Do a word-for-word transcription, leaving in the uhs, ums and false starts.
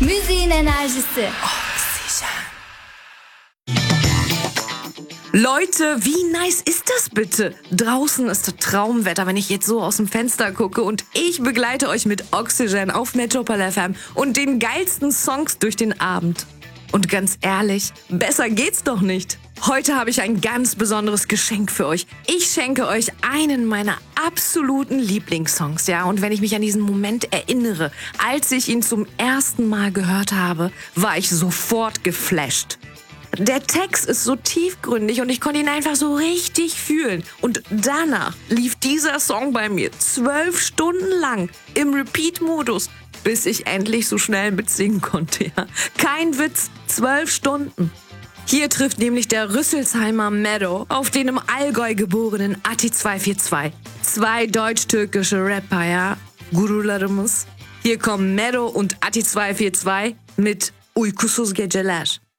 Müziğin enerjisi. Leute, wie nice ist das bitte? Draußen ist Traumwetter, wenn ich jetzt so aus dem Fenster gucke und ich begleite euch mit Oxygen auf Metropol F M und den geilsten Songs durch den Abend. Und ganz ehrlich, besser geht's doch nicht. Heute habe ich ein ganz besonderes Geschenk für euch. Ich schenke euch einen meiner absoluten Lieblingssongs, ja. Und wenn ich mich an diesen Moment erinnere, als ich ihn zum ersten Mal gehört habe, war ich sofort geflasht. Der Text ist so tiefgründig und ich konnte ihn einfach so richtig fühlen. Und danach lief dieser Song bei mir zwölf Stunden lang im Repeat-Modus, bis ich endlich so schnell mitsingen konnte. Ja. Kein Witz, zwölf Stunden. Hier trifft nämlich der Rüsselsheimer Meadow auf den im Allgäu geborenen Ati zwei vier zwei. Zwei deutsch-türkische Rapper, ja, Gurularımız. Hier kommen Meadow und Ati zwei vier zwei mit Uykusuz Geceler.